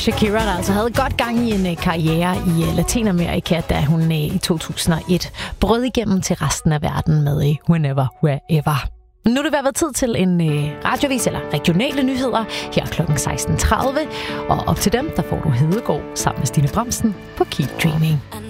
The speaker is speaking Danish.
Shakira, der altså havde godt gang i en karriere i Latinamerika, da hun i 2001 brød igennem til resten af verden med Whenever, Wherever. Nu er det ved at være tid til en radiovis eller regionale nyheder her kl. 16.30. Og op til dem, der får du Hedegaard sammen med Stine Bramsen på Keep Dreaming.